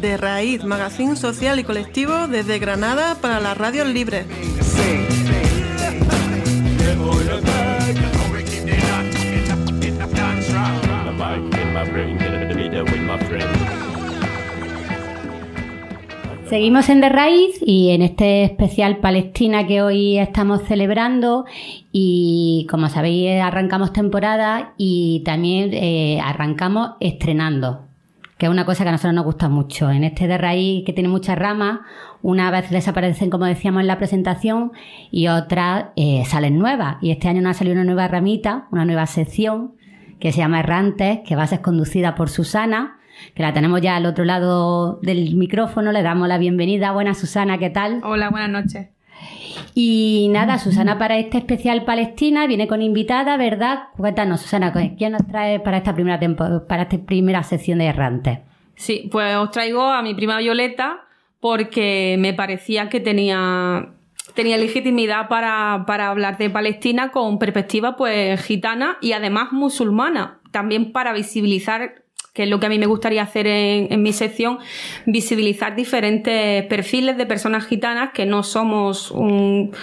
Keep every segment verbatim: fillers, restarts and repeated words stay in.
De Raíz, magazín social y colectivo desde Granada para las radios libres. Seguimos en De Raíz y en este especial Palestina que hoy estamos celebrando, y como sabéis arrancamos temporada y también eh, arrancamos estrenando, que es una cosa que a nosotros nos gusta mucho. En este De Raíz, que tiene muchas ramas, una vez desaparecen, como decíamos en la presentación, y otras eh, salen nuevas. Y este año nos ha salido una nueva ramita, una nueva sección que se llama Errantes, que va a ser conducida por Susana, que la tenemos ya al otro lado del micrófono. Le damos la bienvenida. Buenas, Susana, ¿qué tal? Hola, buenas noches. Y nada, Susana, para este especial Palestina viene con invitada, ¿verdad? Cuéntanos, Susana, ¿quién nos trae para esta primera tempo- para esta primera sección de Errantes? Sí, pues os traigo a mi prima Violeta porque me parecía que tenía, tenía legitimidad para, para hablar de Palestina con perspectiva pues gitana y además musulmana, también para visibilizar, que es lo que a mí me gustaría hacer en, en mi sección, visibilizar diferentes perfiles de personas gitanas, que no somos un,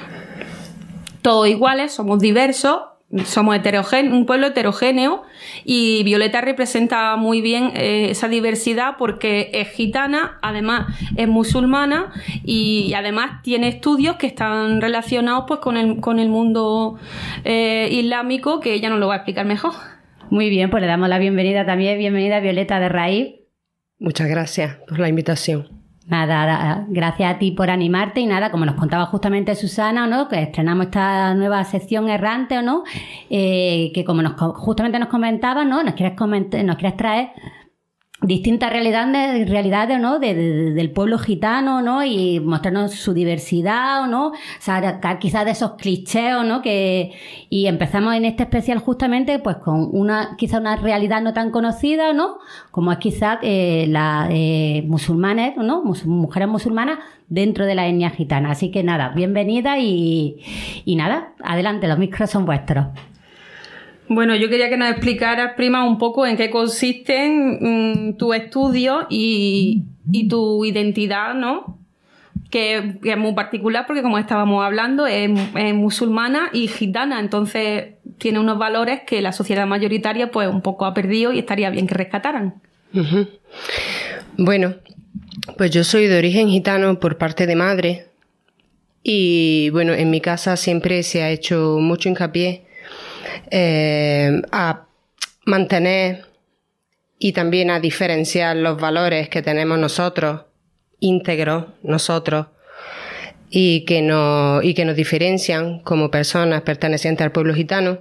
todos iguales, somos diversos, somos heterogéneos, un pueblo heterogéneo, y Violeta representa muy bien eh, esa diversidad porque es gitana, además es musulmana y, y además tiene estudios que están relacionados pues con el, con el mundo eh, islámico, que ella nos lo va a explicar mejor. Muy bien, pues le damos la bienvenida también. Bienvenida, Violeta de Raíz. Muchas gracias por la invitación. Nada, gracias a ti por animarte. Y nada, como nos contaba justamente Susana, ¿no?, que estrenamos esta nueva sección Errante, ¿o no? Eh, que como nos, justamente nos comentaba, ¿no?, nos quieres, comentar, nos quieres traer distintas realidades, realidades, ¿no?, de, de, del pueblo gitano, ¿no?, y mostrarnos su diversidad, ¿no?, o sea, quizás de esos clichés, ¿no?, que, y empezamos en este especial justamente pues con una, quizás una realidad no tan conocida, ¿no?, como es quizás eh, las eh, musulmanes, ¿no?, Mus- mujeres musulmanas dentro de la etnia gitana. Así que nada, bienvenida y, y nada, adelante, los micros son vuestros. Bueno, yo quería que nos explicaras, prima, un poco en qué consisten mmm, tus estudios y, y tu identidad, ¿no? Que, que es muy particular porque, como estábamos hablando, es, es musulmana y gitana, entonces tiene unos valores que la sociedad mayoritaria pues un poco ha perdido y estaría bien que rescataran. Uh-huh. Bueno, pues yo soy de origen gitano por parte de madre y, bueno, en mi casa siempre se ha hecho mucho hincapié Eh, a mantener y también a diferenciar los valores que tenemos nosotros, íntegros nosotros, y que nos, y que nos diferencian como personas pertenecientes al pueblo gitano,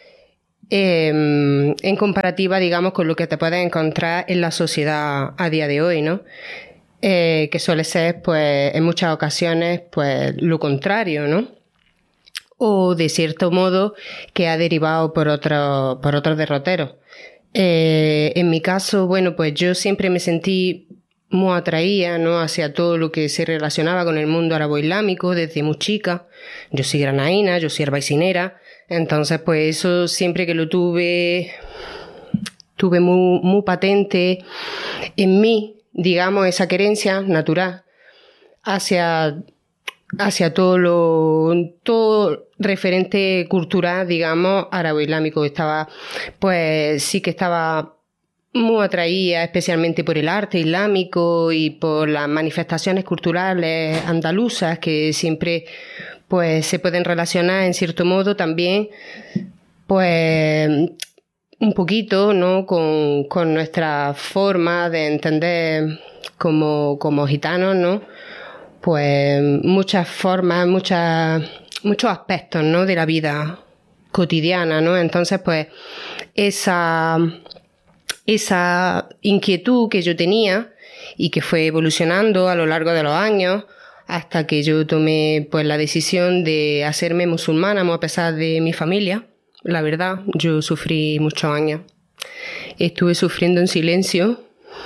eh, en comparativa, digamos, con lo que te puedes encontrar en la sociedad a día de hoy, ¿no? Eh, que suele ser, pues, en muchas ocasiones, pues, lo contrario, ¿no? O de cierto modo que ha derivado por otro, por otros derroteros. Eh, en mi caso, bueno, pues yo siempre me sentí muy atraída, ¿no?, hacia todo lo que se relacionaba con el mundo árabe-islámico desde muy chica. Yo soy granaína, yo soy arbaicinera, entonces pues eso siempre que lo tuve, tuve muy, muy patente en mí, digamos, esa querencia natural hacia hacia todo lo todo referente cultural, digamos, árabe-islámico. Estaba, pues sí que estaba muy atraída especialmente por el arte islámico y por las manifestaciones culturales andaluzas que siempre pues se pueden relacionar en cierto modo también pues un poquito, ¿no?, con, con nuestra forma de entender como, como gitanos, ¿no?, pues muchas formas, muchas, muchos aspectos, ¿no?, de la vida cotidiana, ¿no? Entonces, pues, esa, esa inquietud que yo tenía y que fue evolucionando a lo largo de los años hasta que yo tomé, pues, la decisión de hacerme musulmana, a pesar de mi familia. La verdad, yo sufrí muchos años. Estuve sufriendo en silencio.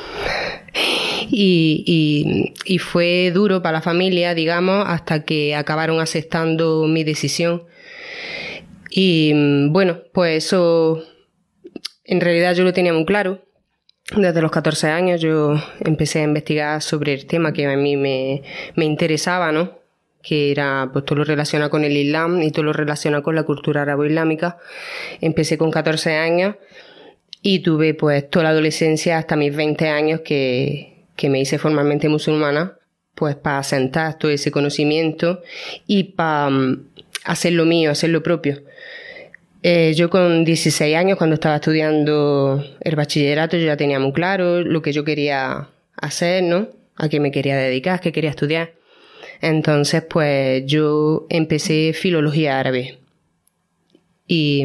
Y, y, y fue duro para la familia, digamos, hasta que acabaron aceptando mi decisión. Y bueno, pues eso en realidad yo lo tenía muy claro. Desde los catorce años yo empecé a investigar sobre el tema que a mí me, me interesaba, ¿no? Que era pues todo lo relacionado con el Islam y todo lo relacionado con la cultura arabo-islámica. Empecé con catorce años y tuve pues toda la adolescencia hasta mis veinte años que, que me hice formalmente musulmana, pues para asentar todo ese conocimiento y para um, hacer lo mío, hacer lo propio. Eh, yo con dieciséis años, cuando estaba estudiando el bachillerato, yo ya tenía muy claro lo que yo quería hacer, ¿no? A qué me quería dedicar, qué quería estudiar. Entonces, pues yo empecé filología árabe. Y,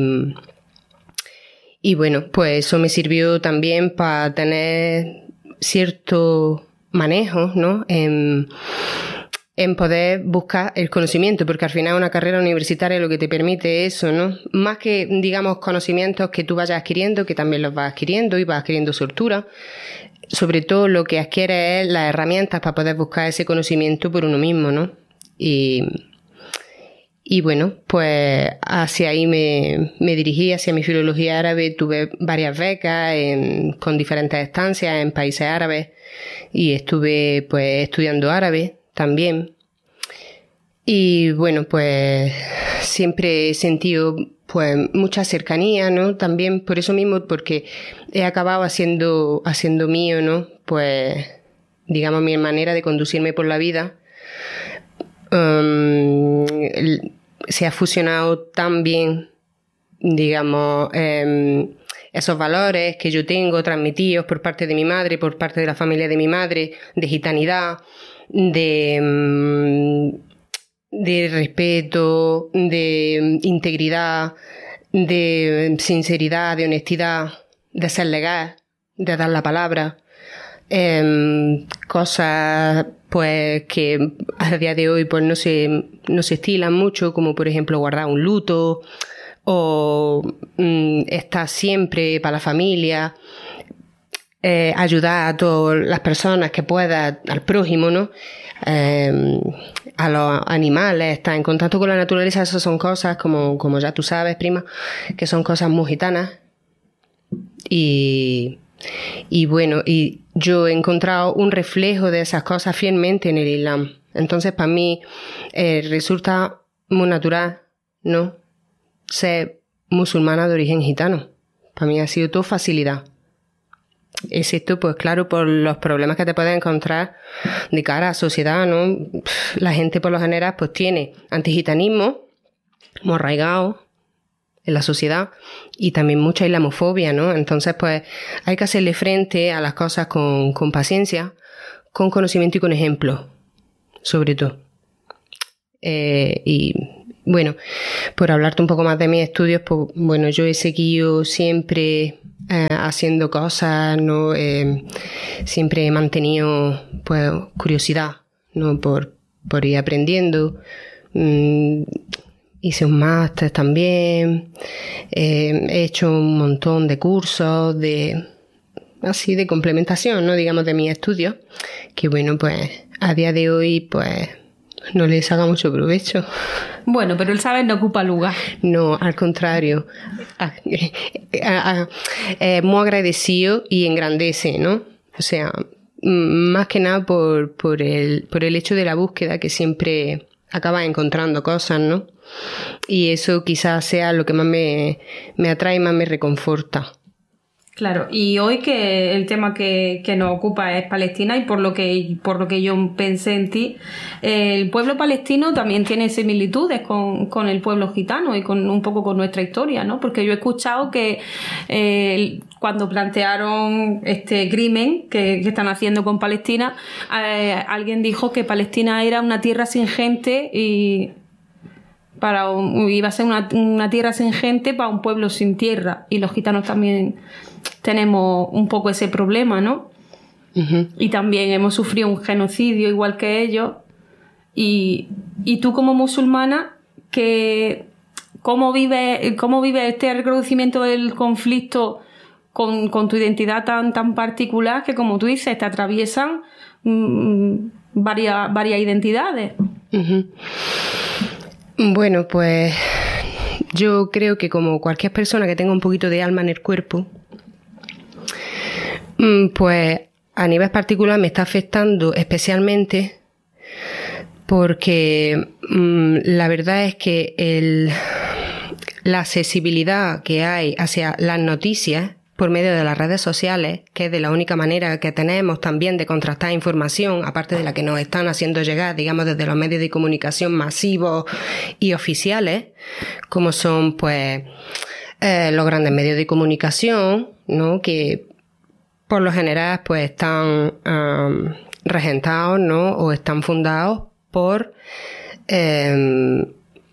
y bueno, pues eso me sirvió también para tener cierto manejo, ¿no? En, en poder buscar el conocimiento, porque al final una carrera universitaria lo que te permite es eso, ¿no? Más que, digamos, conocimientos que tú vayas adquiriendo, que también los vas adquiriendo y vas adquiriendo soltura. Sobre todo lo que adquiere es las herramientas para poder buscar ese conocimiento por uno mismo, ¿no? Y, y bueno, pues hacia ahí me, me dirigí, hacia mi filología árabe. Tuve varias becas en, con diferentes estancias en países árabes y estuve pues estudiando árabe también. Y bueno, pues siempre he sentido pues mucha cercanía, ¿no? También por eso mismo, porque he acabado haciendo, haciendo mío, ¿no? Pues, digamos, mi manera de conducirme por la vida um, se ha fusionado tan bien, digamos, eh, esos valores que yo tengo transmitidos por parte de mi madre, por parte de la familia de mi madre, de gitanidad, de... Um, de respeto, de integridad, de sinceridad, de honestidad, de ser legal, de dar la palabra. Eh, cosas pues que a día de hoy pues no se, no se estilan mucho, como por ejemplo guardar un luto o mm, estar siempre para la familia. Eh, ayudar a todas las personas que pueda, al prójimo, ¿no? Eh, a los animales, estar en contacto con la naturaleza. Esas son cosas, como, como ya tú sabes, prima, que son cosas muy gitanas. Y, y bueno, y yo he encontrado un reflejo de esas cosas fielmente en el Islam. Entonces, para mí, eh, resulta muy natural, ¿no? Ser musulmana de origen gitano. Para mí ha sido todo facilidad. Excepto, pues claro, por los problemas que te puedes encontrar de cara a la sociedad, ¿no? La gente por lo general pues tiene antigitanismo muy arraigado en la sociedad y también mucha islamofobia, ¿no? Entonces pues hay que hacerle frente a las cosas con, con paciencia, con conocimiento y con ejemplo, sobre todo. Eh, y bueno, por hablarte un poco más de mis estudios, pues bueno, yo he seguido siempre eh, haciendo cosas, ¿no? Eh, siempre he mantenido pues curiosidad, ¿no? Por, por ir aprendiendo. Mm, hice un máster también. Eh, he hecho un montón de cursos de así de complementación, ¿no? Digamos, de mis estudios, que bueno, pues a día de hoy pues no les saca mucho provecho. Bueno, pero el saber no ocupa lugar. No, al contrario. Es muy agradecido y engrandece, ¿no? O sea, más que nada por, por, el, por el hecho de la búsqueda, que siempre acabas encontrando cosas, ¿no? Y eso quizás sea lo que más me, me atrae y más me reconforta. Claro, y hoy que el tema que, que nos ocupa es Palestina, y por lo que por lo que yo pensé en ti, el pueblo palestino también tiene similitudes con, con el pueblo gitano y con un poco con nuestra historia, ¿no? Porque yo he escuchado que eh, cuando plantearon este crimen que, que están haciendo con Palestina, eh, alguien dijo que Palestina era una tierra sin gente y para un, iba a ser una, una tierra sin gente para un pueblo sin tierra, y los gitanos también tenemos un poco ese problema, ¿no? Uh-huh. Y también hemos sufrido un genocidio igual que ellos. Y, y tú como musulmana, que, ¿cómo vives cómo vive este reconocimiento del conflicto con, con tu identidad tan, tan particular que, como tú dices, te atraviesan mmm, varias, varias identidades? Uh-huh. Bueno, pues yo creo que como cualquier persona que tenga un poquito de alma en el cuerpo, Pues a nivel particular me está afectando especialmente porque mmm, la verdad es que el, la accesibilidad que hay hacia las noticias por medio de las redes sociales, que es de la única manera que tenemos también de contrastar información, aparte de la que nos están haciendo llegar, digamos, desde los medios de comunicación masivos y oficiales, como son, pues, eh, los grandes medios de comunicación, ¿no?, que por lo general, pues, están um, regentados, ¿no?, o están fundados por eh,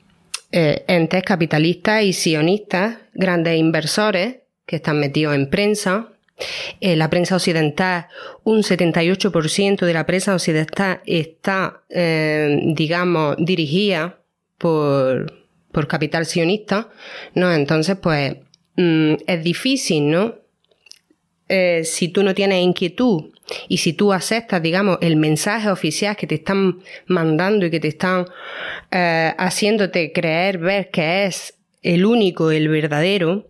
eh, entes capitalistas y sionistas, grandes inversores, que están metidos en prensa. Eh, la prensa occidental, un setenta y ocho por ciento de la prensa occidental está, eh, digamos, dirigida por, por capital sionista, ¿no? Entonces, pues, mmm, es difícil, ¿no? Eh, si tú no tienes inquietud y si tú aceptas, digamos, el mensaje oficial que te están mandando y que te están eh, haciéndote creer, ver que es el único, el verdadero,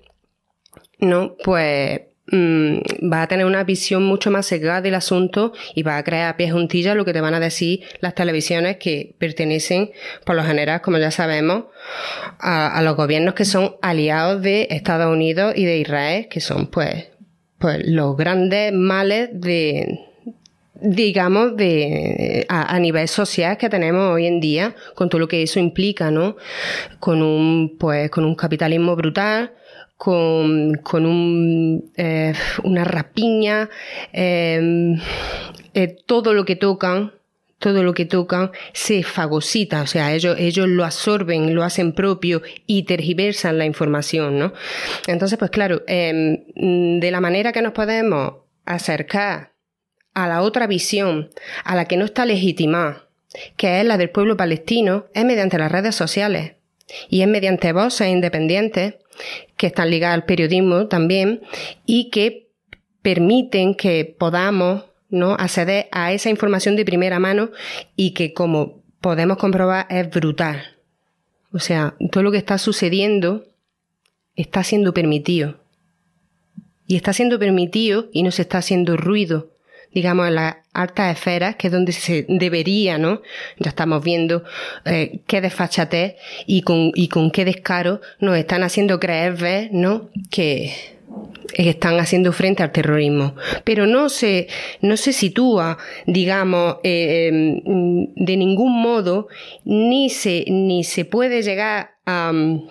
no, pues mmm, va a tener una visión mucho más sesgada del asunto y va a crear a pie juntillas lo que te van a decir las televisiones que pertenecen, por lo general, como ya sabemos, a, a los gobiernos que son aliados de Estados Unidos y de Israel, que son, pues, pues los grandes males de, digamos, de a, a nivel social que tenemos hoy en día, con todo lo que eso implica, ¿no? Con un, pues, con un capitalismo brutal, con, con un, eh, una rapiña, eh, eh, todo lo que tocan, todo lo que tocan se fagocita, o sea, ellos, ellos lo absorben, lo hacen propio y tergiversan la información, ¿no? Entonces, pues claro, eh, de la manera que nos podemos acercar a la otra visión, a la que no está legitimada, que es la del pueblo palestino, es mediante las redes sociales y es mediante voces independientes que están ligadas al periodismo también y que permiten que podamos, ¿no?, acceder a esa información de primera mano y que, como podemos comprobar, es brutal. O sea, todo lo que está sucediendo está siendo permitido. Y está siendo permitido y no se está haciendo ruido, digamos, en las altas esferas, que es donde se debería, ¿no? Ya estamos viendo eh, qué desfachatez y con, y con qué descaro nos están haciendo creer, ver, ¿no?, que están haciendo frente al terrorismo. Pero no se, no se sitúa, digamos, eh, de ningún modo, ni se, ni se puede llegar a...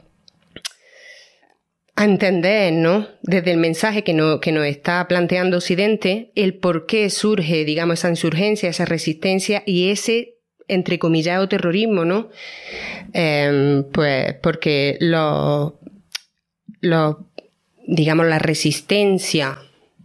a entender, ¿no?, desde el mensaje que, no, que nos está planteando Occidente, el por qué surge, digamos, esa insurgencia, esa resistencia y ese, entrecomillado, terrorismo, ¿no? Eh, pues porque los, los, digamos, la resistencia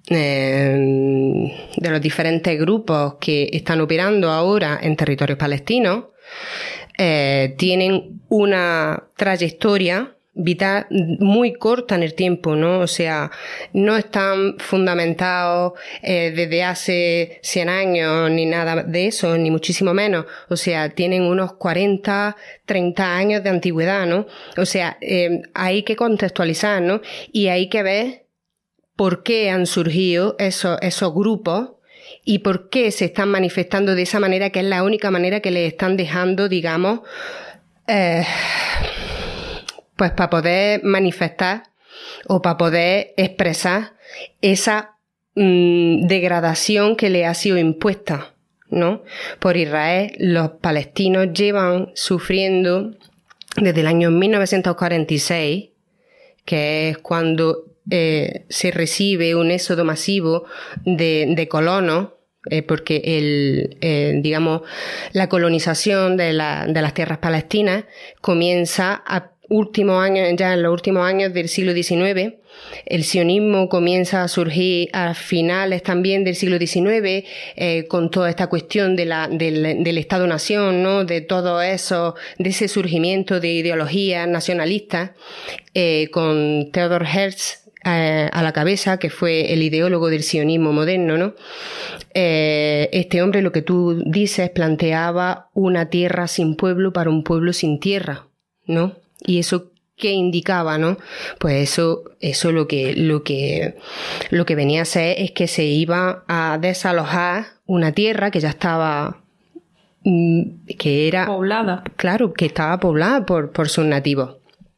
eh, de los diferentes grupos que están operando ahora en territorios palestinos eh, tienen una trayectoria vital muy corta en el tiempo, ¿no? O sea, no están fundamentados eh, desde hace cien años ni nada de eso, ni muchísimo menos. O sea, tienen unos cuarenta, treinta años de antigüedad, ¿no? O sea, eh, hay que contextualizar, ¿no? Y hay que ver por qué han surgido esos, esos grupos y por qué se están manifestando de esa manera, que es la única manera que les están dejando, digamos, eh, pues para poder manifestar o para poder expresar esa mmm, degradación que le ha sido impuesta, ¿no?, por Israel. Los palestinos llevan sufriendo desde el año mil novecientos cuarenta y seis, que es cuando eh, se recibe un éxodo masivo de, de colonos, eh, porque el, eh, digamos, la colonización de, la, de las tierras palestinas comienza a últimos años, ya en los últimos años del siglo diecinueve. El sionismo comienza a surgir a finales también del siglo diecinueve, eh, con toda esta cuestión de la, del, del Estado-Nación, ¿no?, de todo eso, de ese surgimiento de ideologías nacionalistas, eh, con Theodor Herzl eh, a la cabeza, que fue el ideólogo del sionismo moderno, ¿no? Eh, este hombre, lo que tú dices, planteaba una tierra sin pueblo para un pueblo sin tierra, ¿no? Y eso que indicaba, ¿no? Pues eso, eso lo que, lo que, lo que venía a ser es que se iba a desalojar una tierra que ya estaba, que era poblada. Claro, que estaba poblada por, por sus nativos.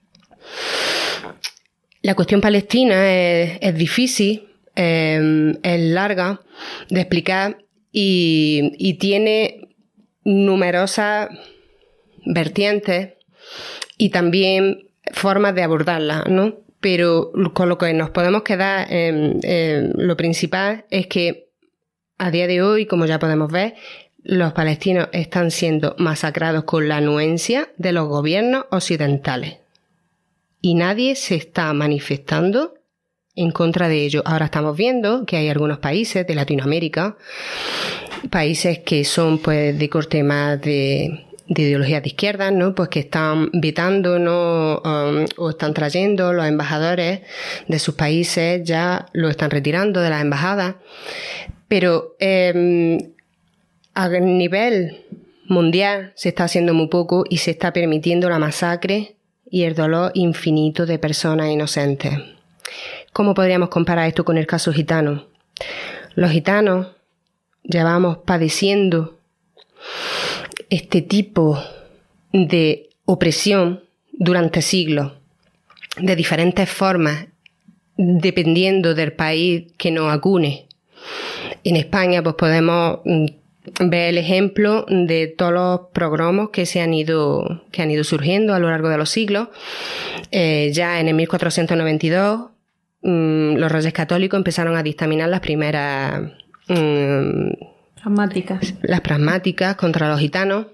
La cuestión palestina es, es difícil, eh, es larga de explicar y, y tiene numerosas vertientes y también formas de abordarla, ¿no? Pero con lo que nos podemos quedar, eh, eh, lo principal es que a día de hoy, como ya podemos ver, los palestinos están siendo masacrados con la anuencia de los gobiernos occidentales. Y nadie se está manifestando en contra de ello. Ahora estamos viendo que hay algunos países de Latinoamérica, países que son pues de corte más de, de ideología de izquierda, ¿no? Pues que están vetando, ¿no? Um, o están trayendo los embajadores de sus países, ya lo están retirando de las embajadas. Pero eh, a nivel mundial se está haciendo muy poco y se está permitiendo la masacre y el dolor infinito de personas inocentes. ¿Cómo podríamos comparar esto con el caso gitano? Los gitanos llevamos padeciendo este tipo de opresión durante siglos, de diferentes formas, dependiendo del país que nos acune. En España, pues podemos ver el ejemplo de todos los progromos que se han ido, que han ido surgiendo a lo largo de los siglos. Eh, ya en el mil cuatrocientos noventa y dos, mmm, los reyes católicos empezaron a dictaminar las primeras mmm, pragmáticas. Las pragmáticas contra los gitanos.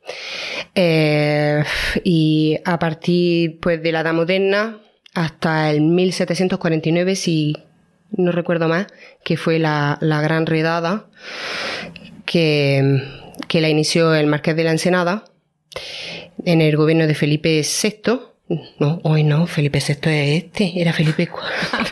Eh, y a partir pues de la Edad Moderna hasta el mil setecientos cuarenta y nueve, si no recuerdo más, que fue la, la gran redada que, que la inició el Marqués de la Ensenada en el gobierno de Felipe sexto. No, hoy no, Felipe sexto es este, era Felipe cuarto.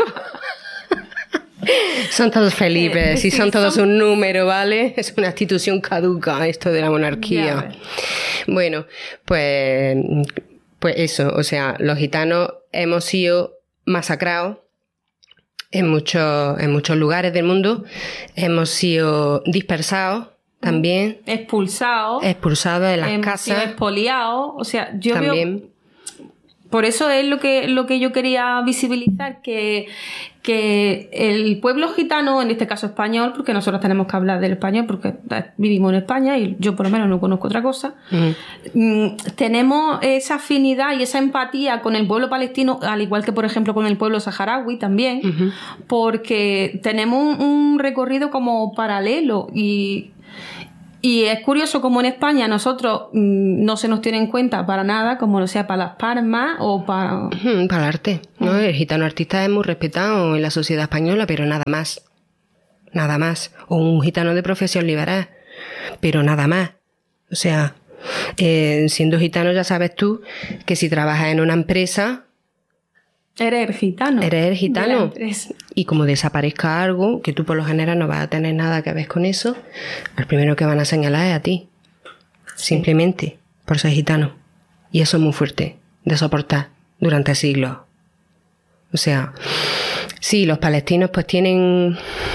Son todos Felipes, y son todos un número, ¿vale? Es una institución caduca esto de la monarquía. Bueno, pues, pues eso, o sea, los gitanos hemos sido masacrados en muchos, en muchos lugares del mundo, hemos sido dispersados también. Expulsados. Expulsados de las hemos casas. Sido expoliados, o sea, yo también. Veo... Por eso es lo que, lo que yo quería visibilizar, que, que el pueblo gitano, en este caso español, porque nosotros tenemos que hablar del español, porque vivimos en España y yo por lo menos no conozco otra cosa, uh-huh. tenemos esa afinidad y esa empatía con el pueblo palestino, al igual que por ejemplo con el pueblo saharaui también, uh-huh. porque tenemos un, un recorrido como paralelo y... Y es curioso como en España nosotros mmm, no se nos tiene en cuenta para nada, como lo sea para Las Palmas o para... Para el arte, ¿no? El gitano artista es muy respetado en la sociedad española, pero nada más. Nada más. O un gitano de profesión liberal, pero nada más. O sea, eh, siendo gitano ya sabes tú que si trabajas en una empresa... Eres el gitano. Eres el gitano. Y como desaparezca algo, que tú por lo general no vas a tener nada que ver con eso, el primero que van a señalar es a ti. Sí. Simplemente por ser gitano. Y eso es muy fuerte de soportar durante siglos. O sea, sí, los palestinos pues tienen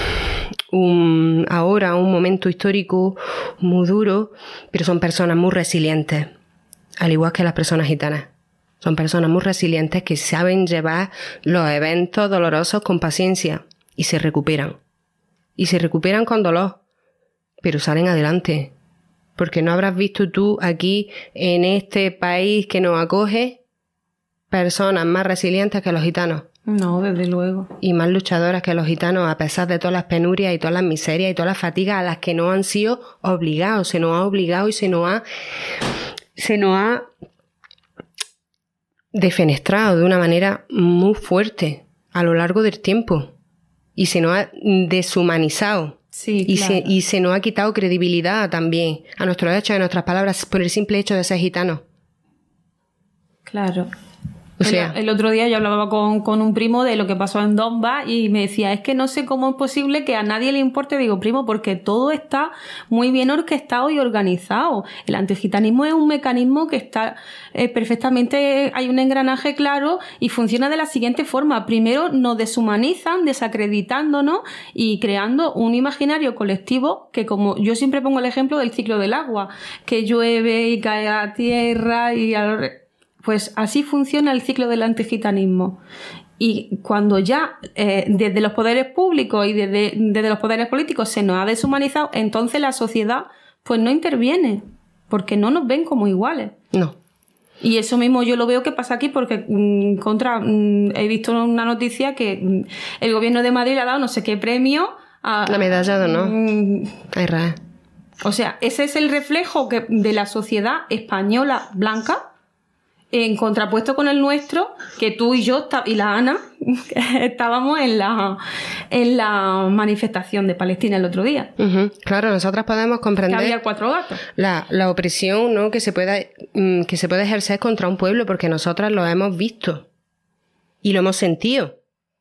un, ahora un momento histórico muy duro, pero son personas muy resilientes, al igual que las personas gitanas. Son personas muy resilientes que saben llevar los eventos dolorosos con paciencia y se recuperan. Y se recuperan con dolor, pero salen adelante. Porque no habrás visto tú aquí, en este país que nos acoge, personas más resilientes que los gitanos. No, desde luego. Y más luchadoras que los gitanos, a pesar de todas las penurias y todas las miserias y todas las fatigas a las que no han sido obligados. Se nos ha obligado y se nos ha... Se nos ha... defenestrado de una manera muy fuerte a lo largo del tiempo y se nos ha deshumanizado sí, y, claro. se, y se nos ha quitado credibilidad también a nuestros hechos y a nuestras palabras por el simple hecho de ser gitanos. Claro. O O sea, el, el otro día yo hablaba con, con un primo de lo que pasó en Donbass y me decía, es que no sé cómo es posible que a nadie le importe. Digo, primo, porque todo está muy bien orquestado y organizado. El antigitanismo es un mecanismo que está eh, perfectamente, hay un engranaje claro y funciona de la siguiente forma. Primero nos deshumanizan, desacreditándonos y creando un imaginario colectivo que, como yo siempre pongo el ejemplo del ciclo del agua, que llueve y cae a la tierra y al... Pues así funciona el ciclo del antigitanismo. Y cuando ya eh, desde los poderes públicos y desde, desde los poderes políticos se nos ha deshumanizado, entonces la sociedad pues no interviene, porque no nos ven como iguales. No. Y eso mismo yo lo veo que pasa aquí porque mmm, contra mmm, he visto una noticia que mmm, el gobierno de Madrid le ha dado no sé qué premio a... La medalla de honor. Mmm, a Israel. O sea, ese es el reflejo que, de la sociedad española blanca, en contrapuesto con el nuestro, que tú y yo y la Ana estábamos en la, en la manifestación de Palestina el otro día. Uh-huh. Claro, nosotras podemos comprender que había cuatro gatos. La, la opresión, ¿no? que se puede, que se puede ejercer contra un pueblo, porque nosotras lo hemos visto y lo hemos sentido.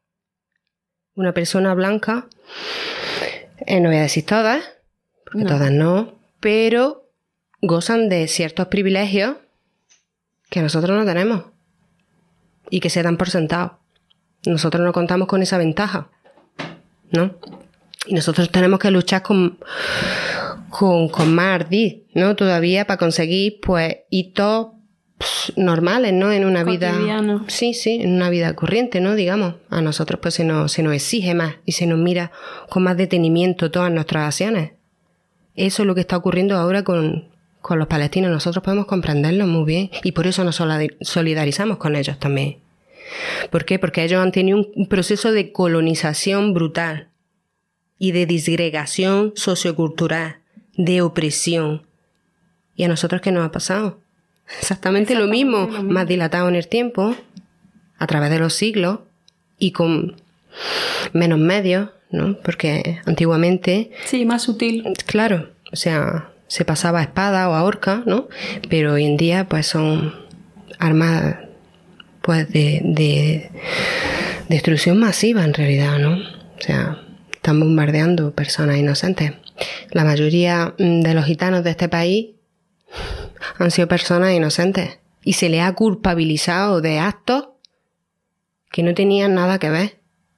Una persona blanca, eh, no voy a decir todas, porque no. todas no, pero gozan de ciertos privilegios que nosotros no tenemos y que se dan por sentado. Nosotros no contamos con esa ventaja, ¿no? Y nosotros tenemos que luchar con, con, con más ardid, ¿no? Todavía para conseguir, pues, hitos pss, normales, ¿no? En una vida... Cotidiano. Sí, sí, en una vida corriente, ¿no? Digamos, a nosotros pues se nos, se nos exige más y se nos mira con más detenimiento todas nuestras acciones. Eso es lo que está ocurriendo ahora con... con los palestinos. Nosotros podemos comprenderlo muy bien y por eso nos solidarizamos con ellos también. ¿Por qué? Porque ellos han tenido un proceso de colonización brutal y de disgregación sociocultural, de opresión. ¿Y a nosotros qué nos ha pasado? Exactamente, Exactamente lo, mismo, lo mismo, más dilatado en el tiempo, a través de los siglos y con menos medios, ¿no? Porque antiguamente... Sí, más sutil. Claro, o sea... se pasaba a espada o a horca, ¿no? Pero hoy en día, pues, son armas, pues, de, de destrucción masiva, en realidad, ¿no? O sea, están bombardeando personas inocentes. La mayoría de los gitanos de este país han sido personas inocentes y se les ha culpabilizado de actos que no tenían nada que ver.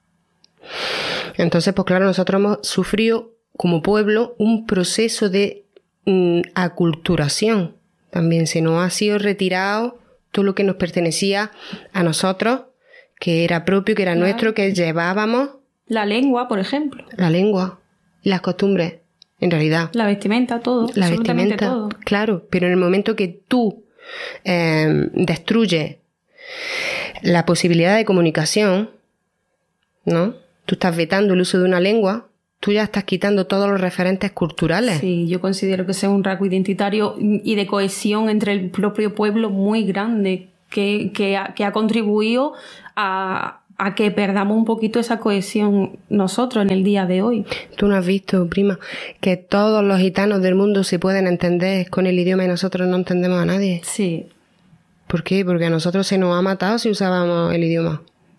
Entonces, pues claro, nosotros hemos sufrido como pueblo un proceso de aculturación. También se nos ha sido retirado todo lo que nos pertenecía a nosotros, que era propio, que era claro. nuestro, que llevábamos. La lengua, por ejemplo. La lengua, las costumbres, en realidad. La vestimenta, todo. La vestimenta, todo. Claro, pero en el momento que tú eh, destruyes la posibilidad de comunicación, ¿no? Tú estás vetando el uso de una lengua, tú ya estás quitando todos los referentes culturales. Sí, yo considero que ese es un rasgo identitario y de cohesión entre el propio pueblo muy grande que, que, ha, que ha contribuido a, a que perdamos un poquito esa cohesión nosotros en el día de hoy. Tú no has visto, prima, que todos los gitanos del mundo se pueden entender con el idioma y nosotros no entendemos a nadie. Sí. ¿Por qué? Porque a nosotros se nos ha matado si usábamos el idioma.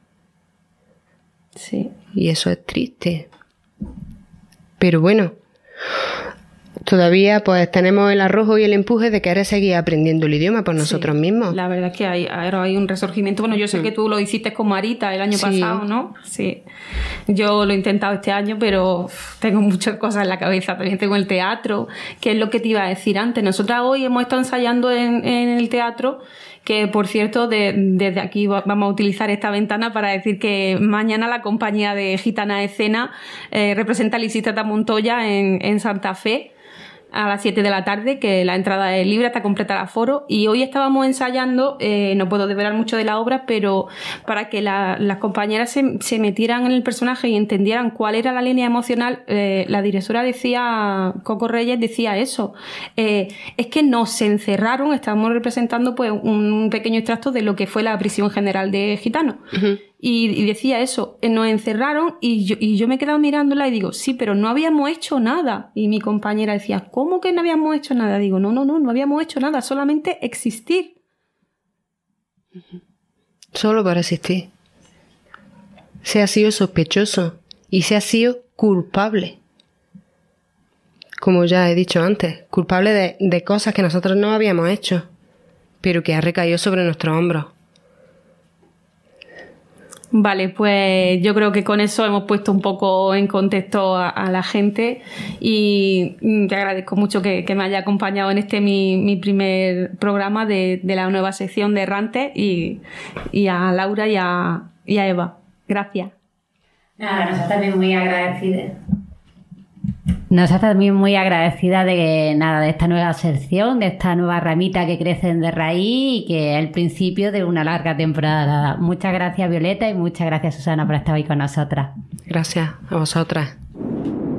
Sí. Y eso es triste. Pero bueno, todavía pues tenemos el arrojo y el empuje de querer seguir aprendiendo el idioma por nosotros sí, mismos. La verdad es que hay, hay un resurgimiento. Bueno, yo sé mm. que tú lo hiciste con Marita el año sí. pasado, ¿no? Sí. Yo lo he intentado este año, pero tengo muchas cosas en la cabeza. También tengo el teatro, que es lo que te iba a decir antes. Nosotras hoy hemos estado ensayando en, en el teatro, que por cierto, de, desde aquí vamos a utilizar esta ventana para decir que mañana la compañía de Gitana Escena eh, representa a Lisístrata Montoya en, en Santa Fe a las siete de la tarde, que la entrada es libre hasta completar el aforo, y hoy estábamos ensayando, eh, no puedo desvelar mucho de la obra, pero para que la, las compañeras se, se metieran en el personaje y entendieran cuál era la línea emocional, eh, la directora decía, Coco Reyes decía eso, eh, es que nos encerraron, estábamos representando pues un pequeño extracto de lo que fue la prisión general de gitanos. Uh-huh. Y, y decía eso, nos encerraron y yo, y yo me he quedado mirándola y digo, sí, pero no habíamos hecho nada. Y mi compañera decía, ¿cómo que no habíamos hecho nada? Digo, no, no, no, no habíamos hecho nada, solamente existir. solo para existir. Se ha sido sospechoso y se ha sido culpable. Como ya he dicho antes, culpable de, de cosas que nosotros no habíamos hecho, pero que ha recaído sobre nuestros hombros. Vale, pues yo creo que con eso hemos puesto un poco en contexto a, a la gente y te agradezco mucho que, que me haya acompañado en este mi, mi primer programa de, de la nueva sección de Errantes y, y a Laura y a, y a Eva. Gracias. Nada, nosotros también muy agradecidas. Nosotros también muy agradecida de nada de esta nueva sección, de esta nueva ramita que crecen de raíz y que es el principio de una larga temporada. Muchas gracias, Violeta, y muchas gracias, Susana, por estar hoy con nosotras. Gracias a vosotras.